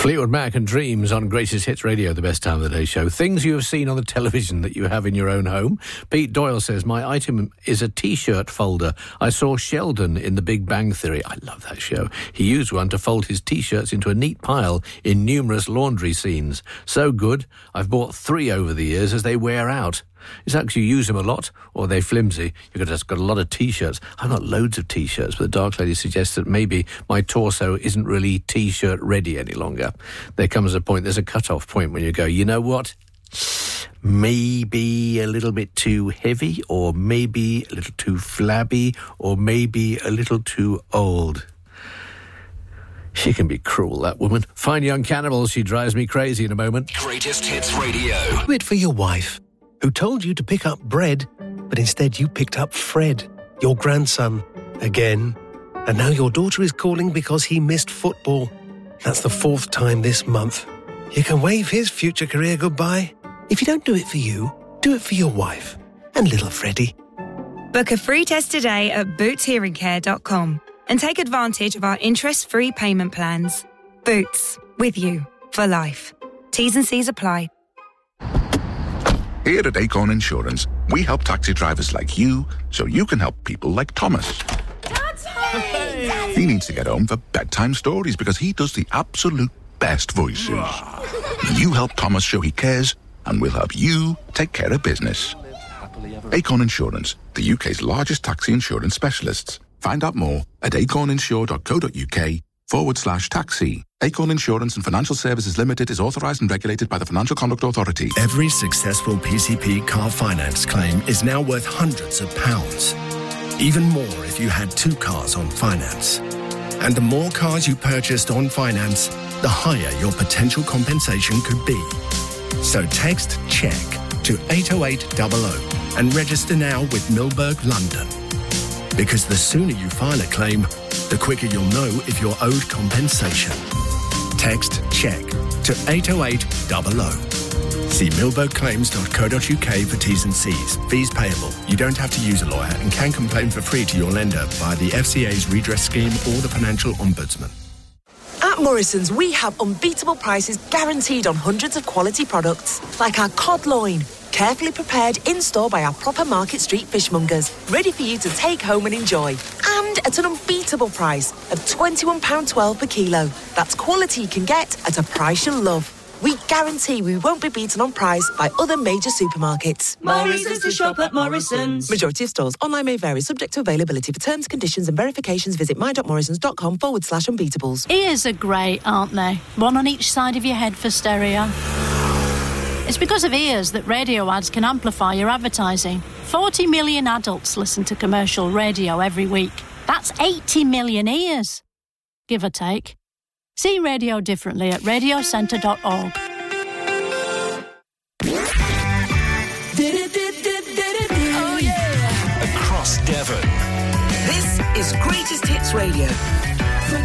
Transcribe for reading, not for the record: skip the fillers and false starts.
Fleetwood Mac and Dreams on Greatest Hits Radio, the best time of the day show. Things you have seen on the television that you have in your own home. Pete Doyle says, my item is a T-shirt folder. I saw Sheldon in The Big Bang Theory. I love that show. He used one to fold his T-shirts into a neat pile in numerous laundry scenes. So good, I've bought 3 over the years as they wear out. Is that because you use them a lot, or are they flimsy? You've just got a lot of T-shirts. I've got loads of T-shirts, but the Dark Lady suggests that maybe my torso isn't really T-shirt ready any longer. There comes a point, there's a cut-off point when you go, you know what? Maybe a little bit too heavy, or maybe a little too flabby, or maybe a little too old. She can be cruel, that woman. Fine Young Cannibals, she drives me crazy in a moment. Greatest Hits Radio. Do it for your wife, who told you to pick up bread, but instead you picked up Fred, your grandson, again. And now your daughter is calling because he missed football. That's the 4th time this month. You can wave his future career goodbye. If you don't do it for you, do it for your wife and little Freddie. Book a free test today at bootshearingcare.com and take advantage of our interest-free payment plans. Boots, with you for life. T's and C's apply. Here at Acorn Insurance, we help taxi drivers like you so you can help people like Thomas. Daddy! He needs to get home for bedtime stories because he does the absolute best voices. You help Thomas show he cares, and we'll help you take care of business. Acorn Insurance, the UK's largest taxi insurance specialists. Find out more at acorninsure.co.uk/taxi. Acorn Insurance and Financial Services Limited is authorised and regulated by the Financial Conduct Authority. Every successful PCP car finance claim is now worth hundreds of pounds. Even more if you had 2 cars on finance. And the more cars you purchased on finance, the higher your potential compensation could be. So text CHECK to 80800 and register now with Milberg London. Because the sooner you file a claim, the quicker you'll know if you're owed compensation. Text CHECK to 80800. See milbergclaims.co.uk for T's and C's. Fees payable. You don't have to use a lawyer and can complain for free to your lender via the FCA's redress scheme or the Financial Ombudsman. At Morrison's, we have unbeatable prices guaranteed on hundreds of quality products, like our cod loin, carefully prepared in-store by our proper Market Street fishmongers, ready for you to take home and enjoy. And at an unbeatable price of £21.12 per kilo. That's quality you can get at a price you'll love. We guarantee we won't be beaten on price by other major supermarkets. Morrison's to shop at Morrison's. Majority of stores. Online may vary, subject to availability. For terms, conditions and verifications, visit my.morrisons.com/unbeatables. Ears are great, aren't they? One on each side of your head for stereo. It's because of ears that radio ads can amplify your advertising. 40 million adults listen to commercial radio every week. That's 80 million ears, give or take. See radio differently at radiocentre.org. Oh, yeah. Across Devon. This is Greatest Hits Radio.